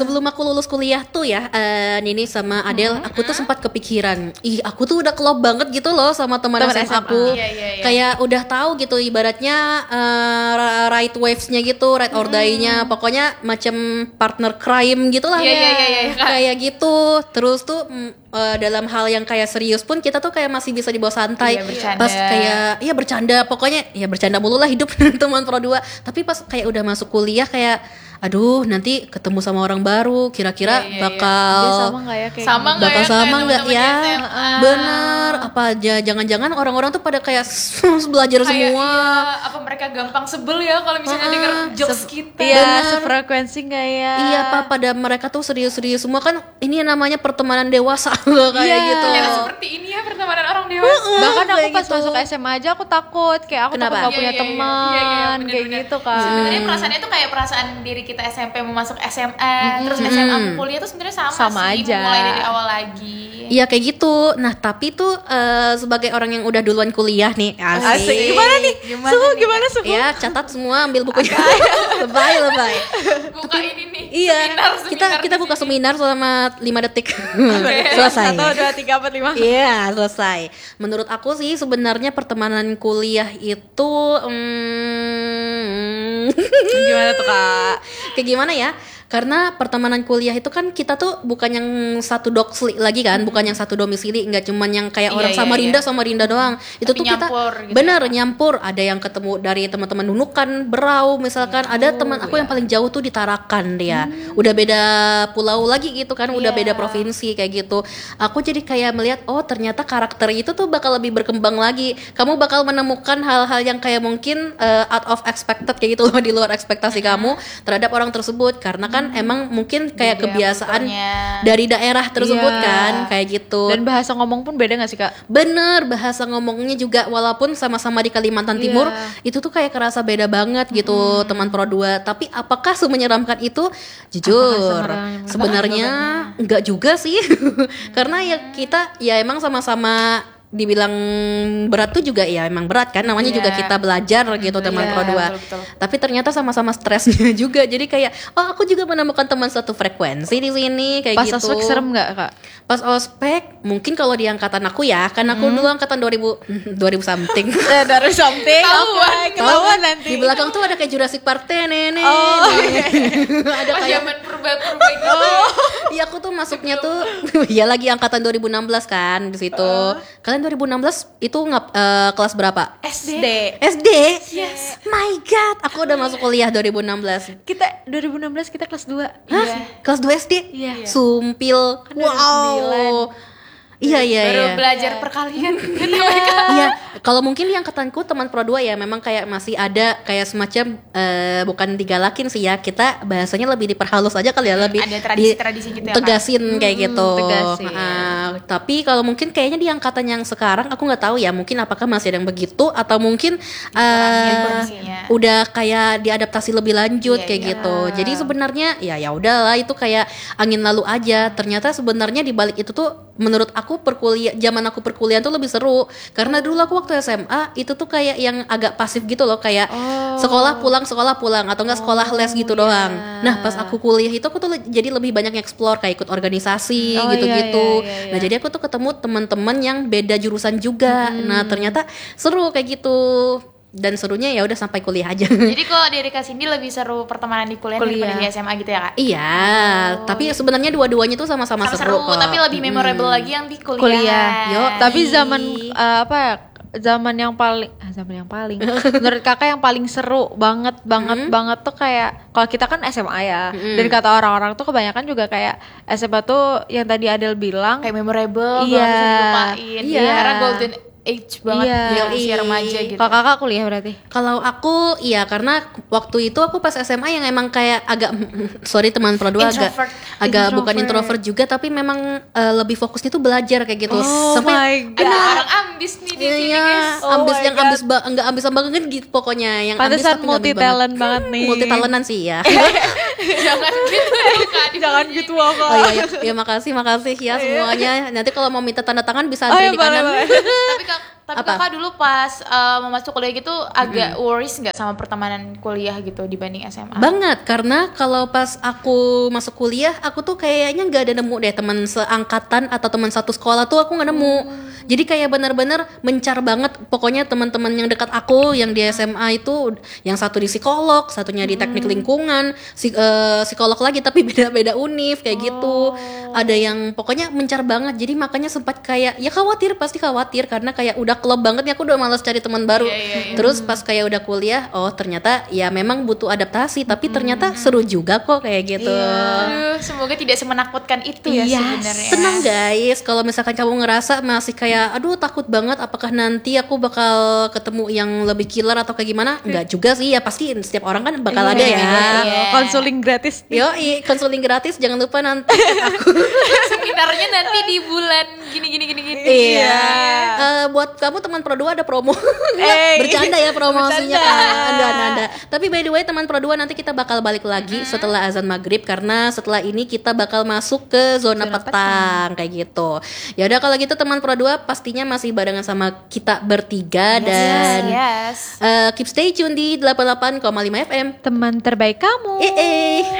Sebelum aku lulus kuliah tuh ya, Nini sama Adele, aku tuh sempat kepikiran, aku tuh udah klop banget gitu loh sama teman SMA aku. Iya. Kayak udah tahu gitu ibaratnya right waves-nya gitu, right or die-nya, pokoknya macam partner crime gitu lah. Iya. Kayak gitu. Terus tuh dalam hal yang kayak serius pun kita tuh kayak masih bisa dibawa santai. Iya, bercanda. Pas kayak bercanda, pokoknya ya bercanda mulu lah hidup teman Pro 2. Tapi pas kayak udah masuk kuliah kayak aduh nanti ketemu sama orang baru kira-kira bakal Dia sama nggak ya kayak sama nggak bakal ya sama kayak nggak temen-temennya ya? SMA? Bener apa aja jangan-jangan orang-orang tuh pada kayak belajar Kayak semua. iya, apa mereka gampang sebel ya kalau misalnya denger jokes kita. Iya, Bener. sefrekuensi nggak ya? Iya Pak, pada mereka tuh serius-serius semua kan ini namanya pertemanan dewasa kayak gitu. Ternyata seperti ini ya pertemanan orang dewasa. Bahkan aku kayak pas gitu. masuk SMA aja aku takut, kayak aku Kenapa? takut gak punya Iya, teman, kayak bener-bener. gitu kan. Sebenarnya perasaannya tuh kayak perasaan diri kita SMP mau masuk SMA, terus SMA mau kuliah tuh sebenarnya sama sih, aja. mau mulai dari awal lagi. Iya kayak gitu. Nah tapi tuh sebagai orang yang udah duluan kuliah nih asik. Gimana nih? Gimana suku? Ya catat semua ambil bukunya. lebay. Buka ini nih. Iya. Seminar Kita di buka sini. seminar selama 5 detik. Selesai. 1, 2, 3, 4, 5. Iya selesai. Menurut aku sih sebenarnya pertemanan kuliah itu Gimana tuh kak? kayak gimana ya? Karena pertemanan kuliah itu kan kita tuh bukan yang satu doksli lagi kan, bukan yang satu domisili, nggak cuman yang kayak Iya, orang sama Rinda doang. Itu Tapi tuh kita nyampur gitu bener nyampur. Ada yang ketemu dari teman-teman Nunukan, Berau misalkan. Ada teman aku yang paling jauh tuh di Tarakan dia. Udah beda pulau lagi gitu kan, udah beda provinsi kayak gitu. Aku jadi kayak melihat oh ternyata karakter itu tuh bakal lebih berkembang lagi. Kamu bakal menemukan hal-hal yang kayak mungkin out of expected kayak gitu loh, di luar ekspektasi kamu terhadap orang tersebut karena kan emang mungkin kayak Budaya kebiasaan kulturnya. dari daerah tersebut Iya. kan kayak gitu. Dan bahasa ngomong pun beda gak sih kak? Bener, bahasa ngomongnya juga walaupun sama-sama di Kalimantan Timur itu tuh kayak kerasa beda banget gitu teman Pro 2. Tapi apakah semenyeramkan itu? Jujur sebenarnya enggak juga sih. Karena ya kita ya emang sama-sama dibilang berat tuh juga ya emang berat kan namanya juga kita belajar gitu teman Pro 2. betul. Tapi ternyata sama-sama stresnya juga. Jadi kayak oh aku juga menemukan teman satu frekuensi di sini kayak Pas gitu. ospek serem gak kak? Pas ospek mungkin kalau di angkatan aku ya, kan aku dulu angkatan 2000 something. Dari something. Ketahuan nanti. Di belakang tuh ada kayak Jurassic Park nenek. Ada Pas kayak zaman purba-purba gitu. iya aku tuh masuknya tuh ya lagi angkatan 2016 kan di situ. Kalian 2016 itu kelas berapa? SD. SD? Yes. My god, aku udah masuk kuliah 2016. Kita 2016 kita kelas 2. Hah? Kelas 2 SD? Iya. Sumpil. Wow. Iya. Baru belajar perkalian. Iya, kalau mungkin di angkatanku teman Pro 2 ya memang kayak masih ada kayak semacam bukan digalakin sih ya, kita bahasanya lebih diperhalus aja kali ya, lebih Ada tradisi-tradisi gitu ya, Kak? tegasin kayak gitu. tegasin. Tapi kalau mungkin kayaknya di angkatan yang sekarang aku nggak tahu ya, mungkin apakah masih ada yang begitu atau mungkin informasinya. udah kayak diadaptasi lebih lanjut Iya, kayak iya. gitu. Jadi sebenarnya ya udahlah itu kayak angin lalu aja. Ternyata sebenarnya di balik itu tuh menurut aku zaman aku perkuliahan tuh lebih seru karena dulu aku waktu SMA itu tuh kayak yang agak pasif gitu loh, kayak sekolah pulang atau enggak sekolah les gitu doang. Nah pas aku kuliah itu aku tuh jadi lebih banyak explore kayak ikut organisasi gitu-gitu. iya. Nah jadi aku tuh ketemu teman-teman yang beda jurusan juga. Nah ternyata seru kayak gitu. Dan serunya ya udah sampai kuliah aja. Jadi kalau dari Kak Cindy lebih seru pertemanan di kuliah daripada di SMA gitu ya Kak? Iya, tapi sebenarnya dua-duanya tuh sama-sama Sama seru kok. tapi lebih memorable lagi yang di kuliah. Kuliah. Yo, Tapi zaman apa ya? Zaman yang paling menurut kakak yang paling seru banget tuh kayak kalau kita kan SMA ya, dan kata orang-orang tuh kebanyakan juga kayak SMA tuh yang tadi Adele bilang Kayak memorable, Iya. gak bisa dilupain. Iya. Karena golden age banget Iya. di usia remaja gitu. kalau kakak kuliah berarti Kalau aku iya karena waktu itu aku pas SMA yang emang kayak agak sorry teman Pro 2 agak bukan introvert juga tapi memang lebih fokusnya tuh belajar kayak gitu. my God. Emang orang ambis nih di sini Iya, guys. ambis yang ambis enggak ambis banget gitu pokoknya yang ambis pantesan tapi multi talent banget nih multi talentan sih ya. Jangan gitu dong Kak. jangan gitu kak. Oh iya, ya makasih ya semuanya. Nanti kalau mau minta tanda tangan bisa Oh, antri iya, di kanan. boleh. tapi Tapi Apa? kakak dulu pas mau masuk kuliah gitu agak worries nggak sama pertemanan kuliah gitu dibanding SMA? Banget, karena kalau pas aku masuk kuliah, aku tuh kayaknya nggak ada nemu deh teman seangkatan atau teman satu sekolah tuh aku nggak nemu. Jadi kayak benar-benar mencar banget. Pokoknya teman-teman yang dekat aku yang di SMA itu, yang satu di psikolog, satunya di teknik lingkungan, psikolog lagi tapi beda-beda univ kayak gitu. Ada yang pokoknya mencar banget. Jadi makanya sempat kayak ya khawatir, pasti khawatir karena kayak udah klop banget nih, aku udah malas cari teman baru. Terus pas kayak udah kuliah, oh ternyata ya memang butuh adaptasi, tapi ternyata seru juga kok kayak gitu. Aduh, semoga tidak semenakutkan itu ya sebenarnya. Tenang guys, kalau misalkan kamu ngerasa masih kayak aduh takut banget apakah nanti aku bakal ketemu yang lebih killer atau kayak gimana, enggak juga sih, ya pasti setiap orang kan bakal ada ya. Konseling gratis. Yoi, konseling gratis, jangan lupa nanti aku. Seminarnya nanti di bulan gini. Iya. Buat kamu teman Pro 2 ada promo. Bercanda ya promosinya kan. Ada. Tapi by the way teman Pro 2 nanti kita bakal balik lagi setelah azan maghrib, karena setelah ini kita bakal masuk ke zona petang kayak gitu. Ya udah kalau gitu teman Pro 2 pastinya masih barengan sama kita bertiga dan keep stay tune di 88,5 FM. Teman terbaik kamu.